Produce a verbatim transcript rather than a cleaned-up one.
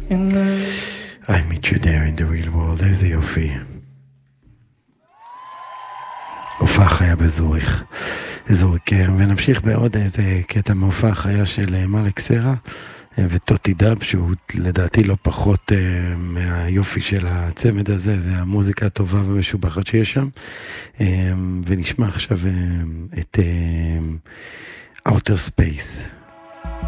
in the... I meet you there in the real world, איזה יופי. הופעה חיה בזוריך. זוריק, ונמשיך בעוד איזה קטע מהופעה חיה של מלק סרה, וטוטי דאב, שהוא לדעתי לא פחות uh, מהיופי של הצמד הזה, והמוזיקה הטובה ומשובחת שיש שם. Um, ונשמע עכשיו uh, את uh, Outer Space.